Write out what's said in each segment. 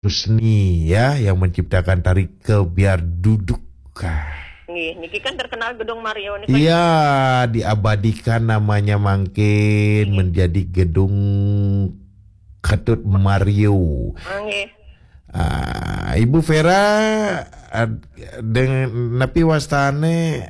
Rusni ya yang menciptakan tari kebiar duduk. Niki kan terkenal Gedung Mario nih. Iya, diabadikan namanya mangkin menjadi Gedung Ketut Mario. Ibu Vera dengan napi wastane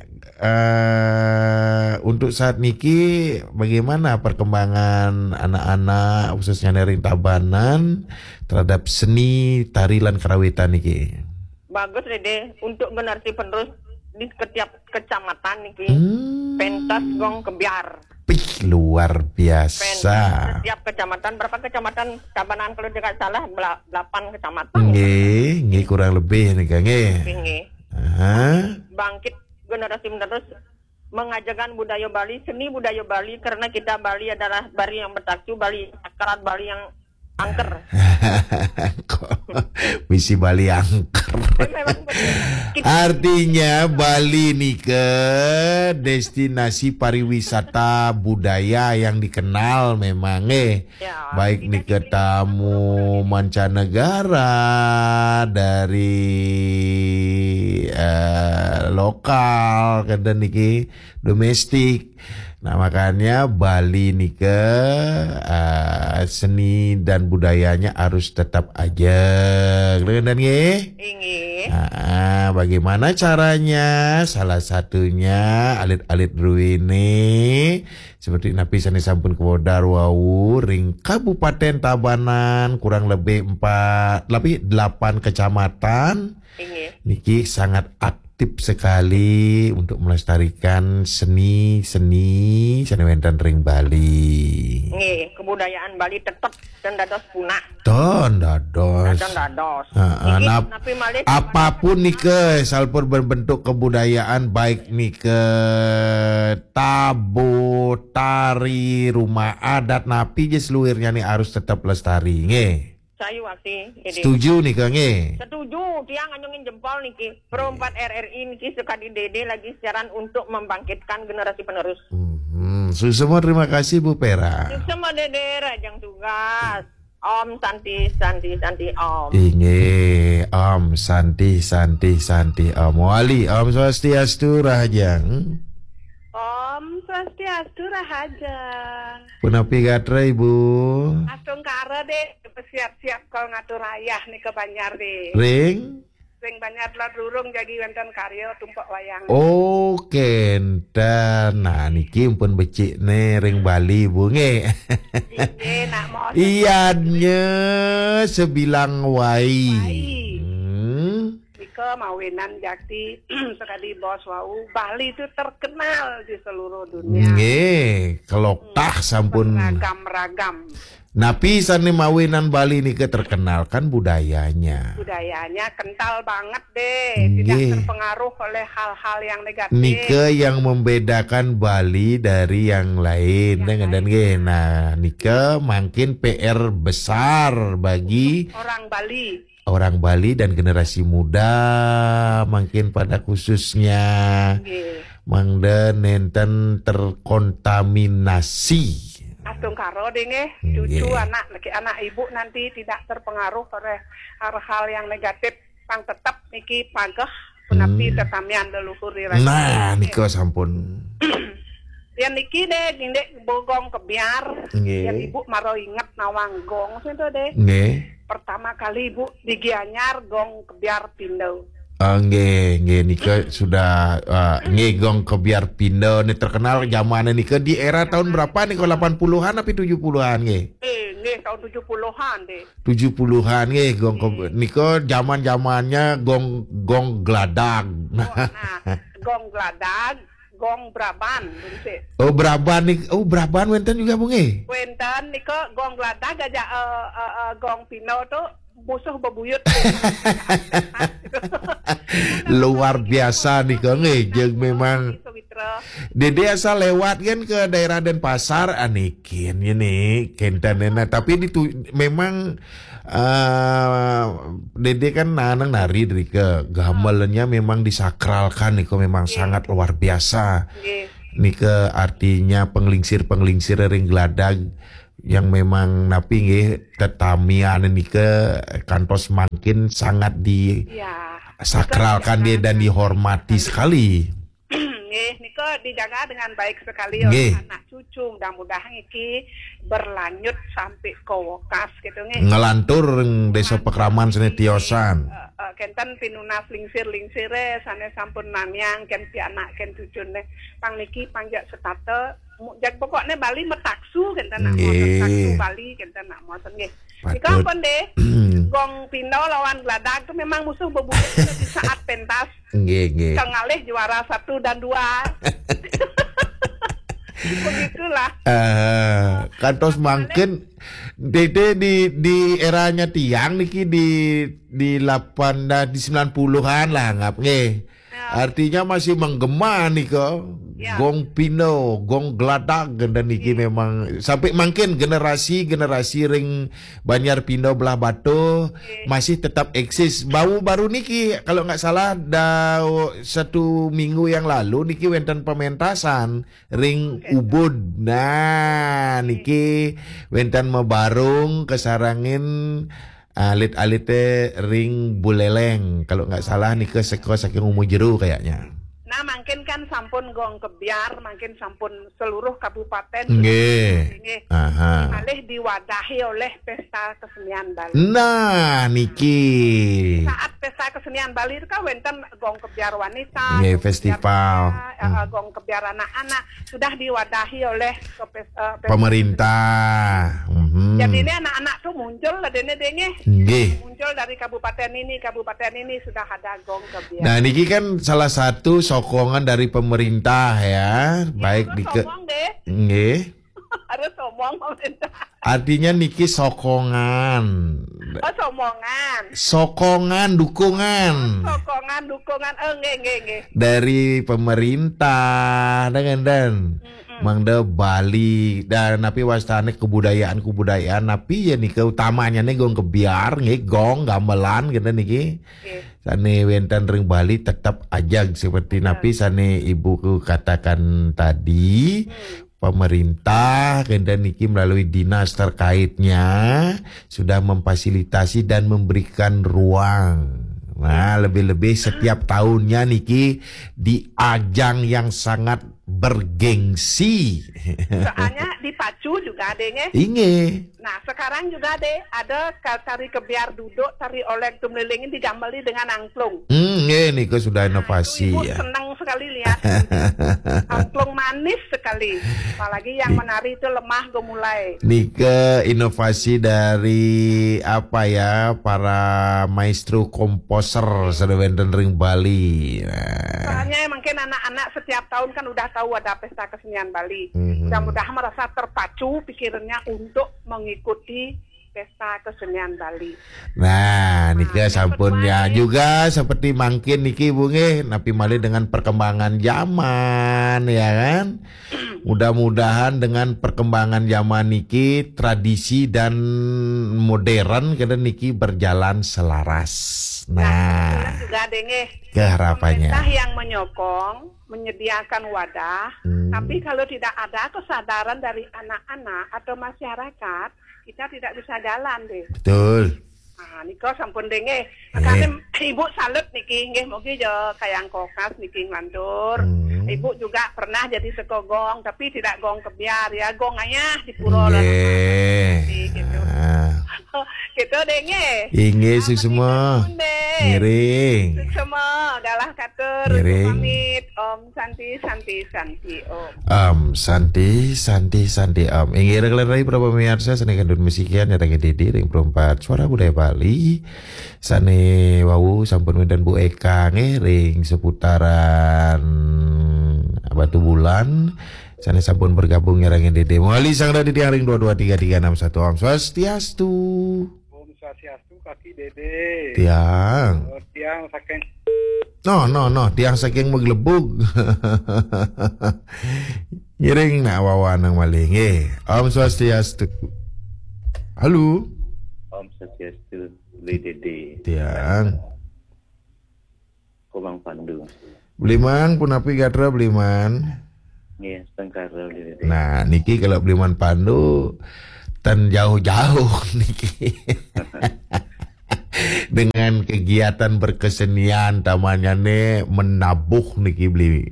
untuk saat niki bagaimana perkembangan anak-anak khususnya dari Tabanan terhadap seni tari lan karawitan niki? Bagus deh untuk generasi penerus di setiap kecamatan niki. Pentas gong kebiar. Pih, luar biasa. Pentas setiap kecamatan, berapa kecamatan Tabanan kalau tidak salah 8 kecamatan. Nggih kurang lebih nih Kang nggih. Bangkit generasi penerus mengajarkan budaya Bali, seni budaya Bali karena kita Bali adalah Bali yang bertakju, Bali akarat, Bali yang angker. Misi Bali angker. Artinya Bali nih ke destinasi pariwisata budaya yang dikenal memang ya, baik nih ke tamu mancanegara dari lokal ke niki domestik. Nah makanya Bali nih ke seni dan budayanya harus tetap aja, dan bagaimana caranya? Salah satunya alit-alit ruwini seperti napi sani sampun kewodar wau ring Kabupaten Tabanan kurang lebih 8 kecamatan. Niki sangat aktif sekali untuk melestarikan seni wonten ring Bali. Kebudayaan Bali tetap dan dados punah. Dados. Apapun nih ke salpur berbentuk kebudayaan baik nih ke tabu, tari, rumah adat napi je seluirnya nih harus tetap lestari Sayu aksi. Setuju nih Kang Setuju, tiang nganyungin jempol niki. Pro 4 RRI niki sekali Dede lagi siaran untuk membangkitkan generasi penerus. Semua terima kasih Bu Pera. Semua Dede rajang tugas. Om Santi Om. Om Santi Om Wali Om Swastiastu Rahajang. Om Swastiastu Rahaja. Punapi gatra Ibu. Asung kara deh, siap-siap kalau ngatur ayah nih ke Banjar deh. Ring Banjar lah durung jadi wonten karya tumpuk wayang. Oh, kenten. Nah, niki pun becik nih ring Bali Bu nge. Iya nye sebilang wai. Nika mawinan jakti sekali bos wau Bali itu terkenal di seluruh dunia. Nggih, keloktah sampun ragam. Napi sani mawinan Bali nike terkenal kan budayanya. Budayanya kental banget deh, tidak terpengaruh oleh hal-hal yang negatif. Nike yang membedakan Bali dari yang lain, dan nah nike makin PR besar bagi orang Bali dan generasi muda makin pada khususnya mangda nenten terkontaminasi. Astung karo denge cucu anak ibu nanti tidak terpengaruh oleh hal-hal yang negatif pang tetap niki pagah punapi tetamian leluhur diraja. Nah niko sampun ya niki deh gindek bogong kebiar yang ibu maro ingat nawang gong itu deh pertama kali ibu di Gianyar gong kebiar pindo. Nggih nika sudah ngegong kebiar pindo nih terkenal zaman nika di era tahun berapa nih 80-an tapi 70-an nggih. Nggih tahun 70-an deh. 70-an nggih gong nika zaman-zamannya gong gladag. Gong gladag, gong Braban Braban wenten juga Bu nggih. Wenten nika gong gladag aja gong pino tuh musuh bebuyut. Luar biasa nih Kang jeung memang Dede asal lewat kan ke daerah Denpasar anikin ini kentanena tapi memang Dede kan nanang nari dari ke gamelannya memang disakralkan nih memang sangat luar biasa. Nih ke artinya penglingsir ring gladag yang memang napi nggih tetamian nike kantos makin sangat disakralkan dia dan dihormati sekali. Nggih, nika dijaga dengan baik sekali oleh anak cucu. Mudah-mudahan iki berlanjut sampai ke wokas gitu nggih. Ngelantur desa Pekraman seni tiosan. Kenten pinunas lingsir-lingsire sane sampun namiang ken anak ken cucune pangniki panjak setate jak pokoknya Bali metaksu kenten nak taksu Bali kenten nak mosen nggih. Ika ampun deh. Gong Pino lawan Gladak itu memang musuh bebuyut di saat pentas. Nggih. Kengalih juara 1 dan 2. Begitulah. Kantos mangkin Dede di eranya tiang niki di 90-an lah anggap nggih. Artinya masih menggema nih kok. Gong Pino, Gong Gladak dan niki memang sampai makin generasi ring Banjar Pino belah Batu masih tetap eksis. Baru niki kalau nggak salah 1 minggu yang lalu niki wenten pementasan ring Ubud. Nah niki wenten mebarung kesarangin alit-alite ring Buleleng kalau nggak salah niki seko saking Umu Jeru kayaknya. Nah, makin kan sampun Gong Kebiar, makin sampun seluruh kabupaten. Nggih. Malih diwadahi oleh Pesta Kesenian Bali. Nah, niki. Saat Pesta Kesenian Bali itu kan wenten Gong Kebiar wanita, nggih, festival. Gong Kebiar anak-anak sudah diwadahi oleh pemerintah. Jadi ini anak-anak tuh muncul dene nggih. Muncul dari kabupaten ini sudah ada Gong Kebiar. Nah, niki kan salah satu sokongan dari pemerintah ya, baik di nggih. Harus ngomong pemerintah. Artinya niki sokongan. Sokongan dukungan. Nggih. Dari pemerintah dan Mangda Bali dan napi wastane kebudayaan napi ya niki utamanya nih Gong Kebiar nggih gong gamelan gitu niki. Sane wenten ring Bali tetap ajag seperti napi sane ibuku katakan tadi. Pemerintah dan niki melalui dinas terkaitnya sudah memfasilitasi dan memberikan ruang. Nah, lebih-lebih setiap tahunnya niki di ajang yang sangat bergengsi. Soalnya dipacu juga adanya. Inge. Nah, sekarang juga ada tari kebiar duduk, tari oleng tumlilingin digambali dengan angklung. Ini kok sudah inovasi Ibu ya. senang sekali lihat. Angklung manis sekali. Apalagi yang menari itu lemah gemulai. Nike inovasi dari apa ya para maestro komposer sedewenten ring Bali. Soalnya mungkin anak-anak setiap tahun kan udah tahu ada Pesta Kesenian Bali. Mudah-mudahan merasa terpacu pikirannya untuk mengikuti Pesta Kesenian Bali. Nah, niki sampunnya juga seperti mungkin niki Bu nggih, napi malih dengan perkembangan zaman ya kan. Mudah-mudahan dengan perkembangan zaman niki tradisi dan modern kada niki berjalan selaras. Nah, juga denge keharapannya. Pemerintah yang menyediakan wadah, tapi kalau tidak ada kesadaran dari anak-anak atau masyarakat, kita tidak bisa jalan deh. Betul. Nah, niko sampun denge. Makanya ibu salut niki nggih mugi jo kayang kokas niki nglantur. Ibu juga pernah jadi sekogong tapi tidak Gong Kebiar ya, gong ayah di puro lah. Gitu. Gitu denge. Inge semua. Ngiring. Semua adalah katur pamit Om Santi Om. Santi Om. Inge reklerai berapa pemirsa sane kandun musikian nyatake Didi ring perempat suara budaya Bali. Sane wau sampun dan Bu Eka nggih ring seputaran Batu Bulan. Sana sampun bergabung nyerangin Dede. Wali sang Dede di ring 2233661 Om Swastiastu. Om Swastiastu kaki Dede. Tiang. Tiang saking. No, tiang saking meglebug. Ngiring na wawanang maling Om Swastiastu. Halo. Om Swastiastu Dede. Tiang. Komang Pandu. Bliman punapi gatra Bliman. Iya, setengkara Dede. Nah, niki kalau Bliman Pandu tan jauh-jauh niki. Dengan kegiatan berkesenian tamannya nih menabuh niki beli.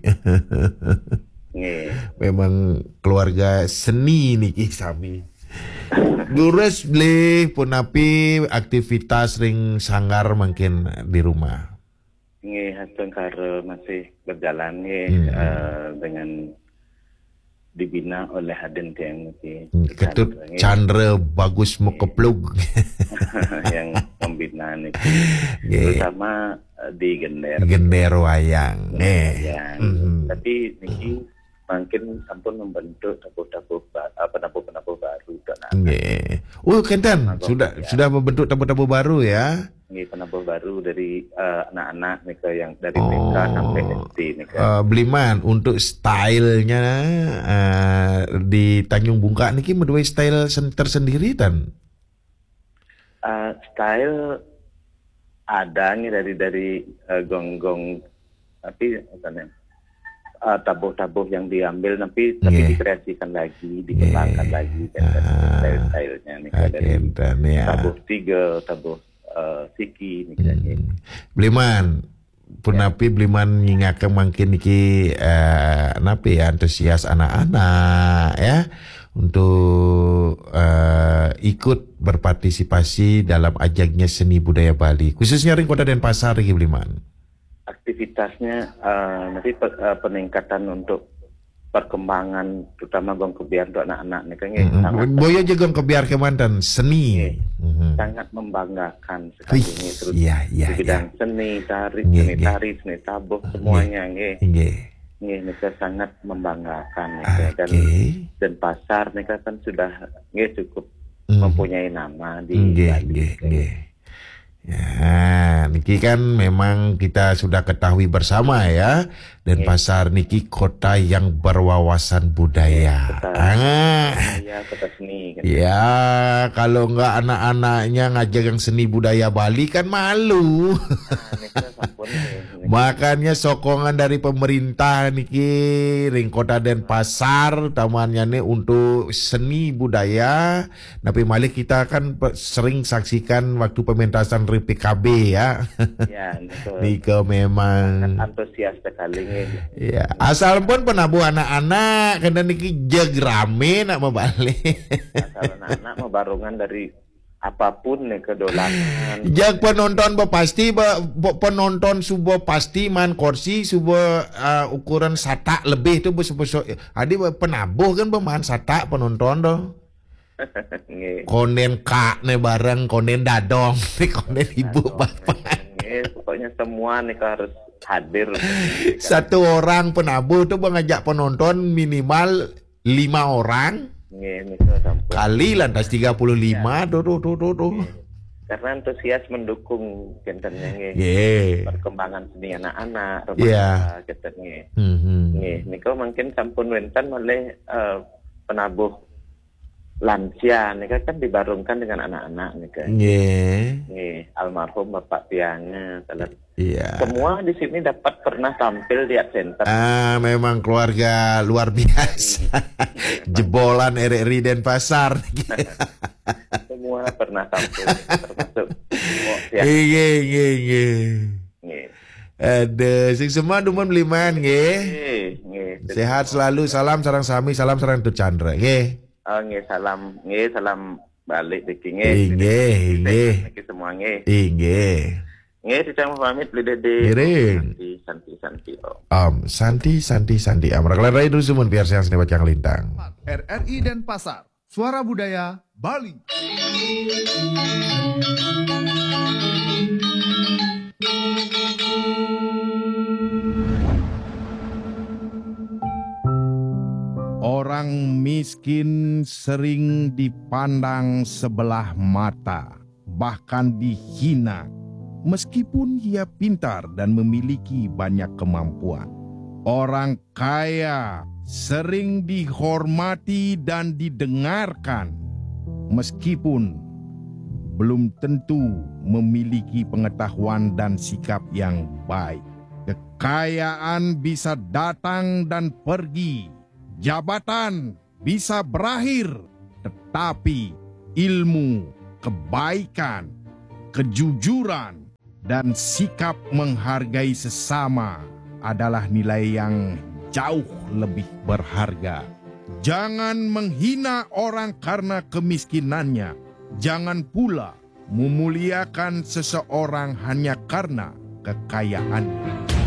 Memang keluarga seni niki sami. Gures beli pun api aktivitas ring sanggar mungkin di rumah. Hatun karo masih berjalan dengan dibina oleh Haden Tiang Ketut Chandra bagus mukeplug yang membina nih terutama di Gender wayang. Tapi niki mungkin sampun membentuk tabuh-tabuh penabuh baru. Kentan sudah membentuk tabuh-tabuh baru ya. Penabuh baru dari anak-anak nika yang dari TK sampai SD nika. Beliman untuk stylenya di Tanjung Bungka niki medue style tersendiri tan. Style ada nih dari gonggong tapi tabuh-tabuh yang diambil tapi dikreasikan lagi, dikembangkan lagi style-stylenya nih dari tabuh tiga, tabuh siki nih. Beliman punapi beliman nyingake mungkin niki napi ya antusias anak-anak ya untuk ikut berpartisipasi dalam ajaknya seni budaya Bali khususnya ring Kota Denpasar iki beliman. Aktivitasnya nanti peningkatan untuk perkembangan terutama gong kebiar untuk anak-anak nih kan boyo aja gong kebiar kemantan seni sangat membanggakan sekali ini terus di bidang seni tari seni tabuh semuanya mereka sangat membanggakan dan pasar mereka kan sudah cukup mempunyai nama di Bali. Ya, niki kan memang kita sudah ketahui bersama ya, Denpasar niki kota yang berwawasan budaya. Kota seni. Ya, kalau enggak anak-anaknya ngajar yang seni budaya Bali kan malu. Makanya sokongan dari pemerintah niki ring Kota Denpasar tamannya nih untuk seni budaya. Tapi malik kita kan sering saksikan waktu pementasan PKB ya. Ya, Niko memang antusias sekali nih. Ya, asal pun penabuh anak-anak kena niki jeg rame nak mau balik. Asal anak-anak mau barungan dari apapun nih kedolanan. Jag penonton pasti penonton subuh pasti man kursi subuh ukuran sata lebih tu besok adi penabuh kan bermain sata penonton doh. Konen kak nih bareng konen dadong nih konen ibu bapak. Pokoknya semua nih harus hadir. Satu orang penabuh tuh mengajak penonton minimal 5 orang. Kali lantas 35 tuh. Karena antusias mendukung kentennya perkembangan seni anak-anak remaja kentennya. Niko mungkin sampun wenten oleh penabuh lansia nih kan dibarungkan dengan anak-anak nih kan. Almarhum Bapak Pianga semua di sini dapat pernah tampil di Art Center. Memang keluarga luar biasa. Jebolan RRI Denpasar. Semua pernah tampil termasuk ada sing semua dumun beliman sehat selalu, salam sarang sami, salam sarang Tut Chandra salam balik diki semua dicang pamit beli dede santi amrak rai dulu sumun biar siang seni bacang lintang RRI Denpasar Suara Budaya Bali. Orang miskin sering dipandang sebelah mata, bahkan dihina, meskipun ia pintar dan memiliki banyak kemampuan. Orang kaya sering dihormati dan didengarkan, meskipun belum tentu memiliki pengetahuan dan sikap yang baik. Kekayaan bisa datang dan pergi, jabatan bisa berakhir, tetapi ilmu, kebaikan, kejujuran, dan sikap menghargai sesama adalah nilai yang jauh lebih berharga. Jangan menghina orang karena kemiskinannya. Jangan pula memuliakan seseorang hanya karena kekayaannya.